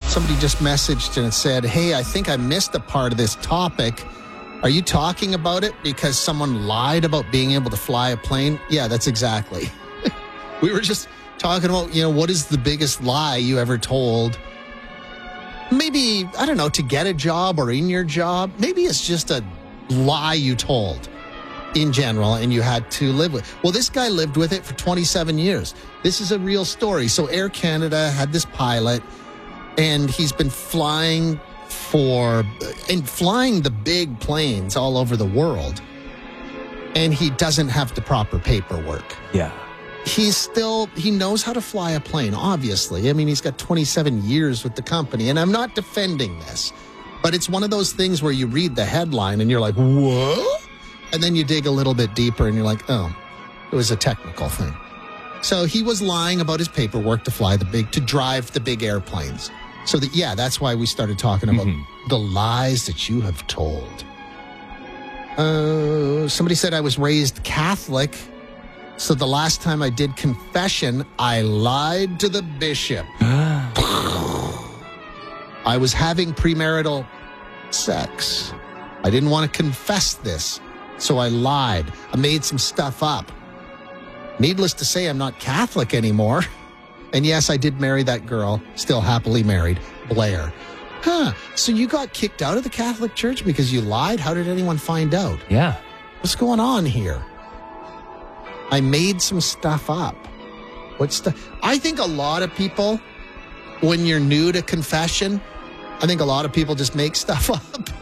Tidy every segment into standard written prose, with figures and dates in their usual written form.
Somebody just messaged and it said, hey, I think I missed a part of this topic. Are you talking about it because someone lied about being able to fly a plane? Yeah, that's exactly. We were just talking about, what is the biggest lie you ever told? Maybe, I don't know, to get a job or in your job. Maybe it's just a lie you told in general and you had to live with. Well, this guy lived with it for 27 years. This is a real story. So Air Canada had this pilot and he's been flying the big planes all over the world. And he doesn't have the proper paperwork. Yeah. He knows how to fly a plane, obviously. I mean, he's got 27 years with the company, and I'm not defending this, but it's one of those things where you read the headline and you're like, what? And then you dig a little bit deeper and you're like, oh, it was a technical thing. So he was lying about his paperwork to drive the big airplanes. So that's why we started talking about the lies that you have told. Somebody said I was raised Catholic. So the last time I did confession, I lied to the bishop. I was having premarital sex. I didn't want to confess this, so I lied. I made some stuff up. Needless to say, I'm not Catholic anymore. And yes, I did marry that girl, still happily married, Blair. So you got kicked out of the Catholic Church because you lied? How did anyone find out? Yeah. What's going on here? I made some stuff up. I think a lot of people, when you're new to confession, I think a lot of people just make stuff up.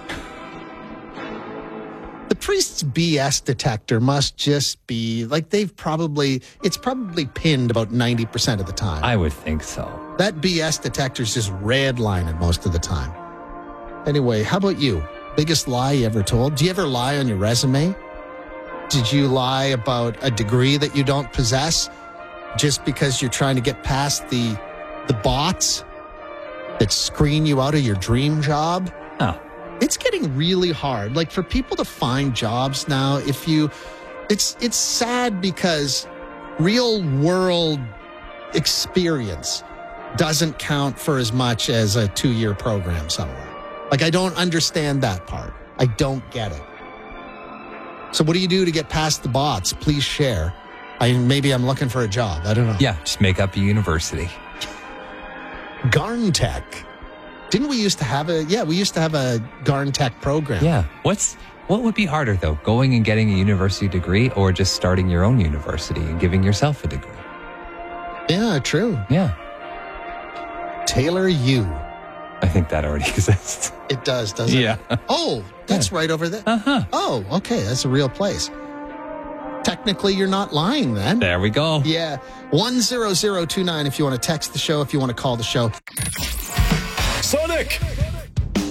The priest's BS detector must just be like it's probably pinned about 90% of the time. I would think so. That BS detector's just redlining most of the time. Anyway, how about you? Biggest lie you ever told? Do you ever lie on your resume? Did you lie about a degree that you don't possess just because you're trying to get past the bots that screen you out of your dream job? Oh. It's getting really hard. Like for people to find jobs now, it's sad because real world experience doesn't count for as much as a 2-year program somewhere. Like I don't understand that part. I don't get it. So what do you do to get past the bots? Please share. Maybe I'm looking for a job. I don't know. Yeah, just make up a university. Garntech. Didn't we used to have a Garntech program. Yeah. What would be harder though? Going and getting a university degree or just starting your own university and giving yourself a degree? Yeah, true. Yeah. Taylor U. I think that already exists. It does, doesn't it? Yeah. Oh, that's right over there. Uh-huh. Oh, okay. That's a real place. Technically, you're not lying then. There we go. Yeah. 10029 if you want to text the show, if you want to call the show. Sonic!